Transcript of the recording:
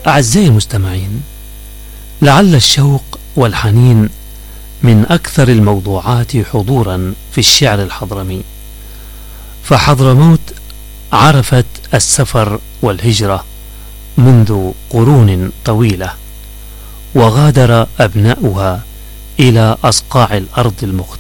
أعزائي المستمعين، لعل الشوق والحنين من أكثر الموضوعات حضورا في الشعر الحضرمي، فحضرموت عرفت السفر والهجرة منذ قرون طويلة، وغادر أبناؤها إلى أصقاع الأرض المختلفة